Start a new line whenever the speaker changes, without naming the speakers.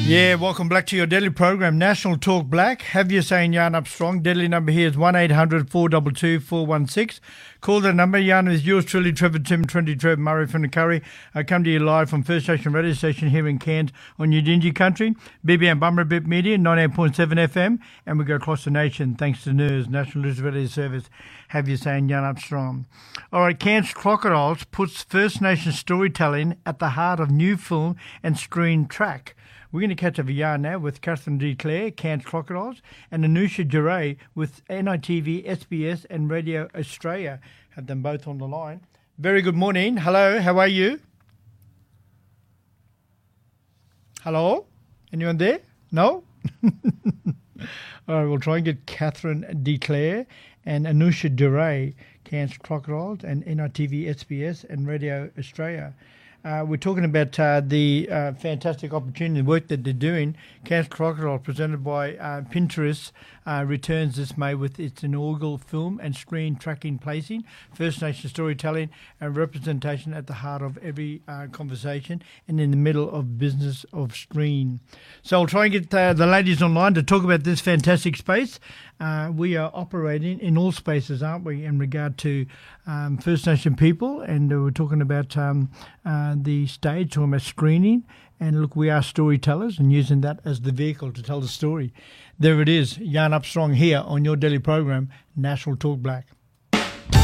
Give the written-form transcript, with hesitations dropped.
Yeah, welcome back to your daily program, National Talk Black. Have you saying Yarn Up Strong? Deadly number here is 1-800-422-416. Call the number. Yarn is yours truly, Trevor Tim, 20 Trevor Murray from the Curry. I come to you live from First Nation Radio Station here in Cairns on Yidinji Country, BBM Bummerbip Media, 98.7 FM, and we go across the nation thanks to NERS, National News Radio Service. Have you saying Yarn Up Strong? All right, Cairns Crocodiles puts First Nation storytelling at the heart of new film and screen track. We're going to catch up a yarn now with Catherine D. Clare, Cairns Crocodiles, and Anusha Duray with NITV, SBS and Radio Australia. Have them both on the line. Very good morning. Hello, how are you? Hello? Anyone there? No? All right, we'll try and get Catherine D. Clare and Anusha Duray, Cairns Crocodiles and NITV, SBS and Radio Australia. We're talking about the fantastic opportunity, the work that they're doing. Cairns Crocodile, presented by Pinterest, returns this May with its inaugural film and screen tracking placing, First Nation storytelling and representation at the heart of every conversation and in the middle of business of screen. So I'll try and get the ladies online to talk about this fantastic space. We are operating in all spaces, aren't we, in regard to First Nation people, and we're talking about the stage, talking about screening, and look, we are storytellers and using that as the vehicle to tell the story. There it is, Yarn Up Strong here on your daily program, National Talk Black.